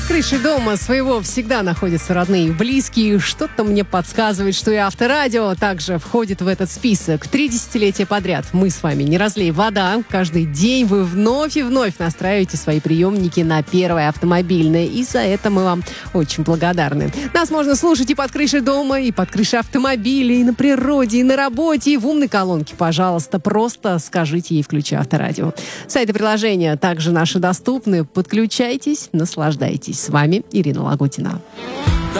Под крышей дома своего всегда находятся родные и близкие. Что-то мне подсказывает, что и Авторадио также входит в этот список. 3 десятилетия подряд мы с вами «Не разлей вода». Каждый день вы вновь и вновь настраиваете свои приемники на первое автомобильное. И за это мы вам очень благодарны. Нас можно слушать и под крышей дома, и под крышей автомобиля, и на природе, и на работе, и в умной колонке. Пожалуйста, просто скажите ей «Включи Авторадио». Сайты приложения также наши доступны. Подключайтесь, наслаждайтесь. С вами Ирина Лагутина.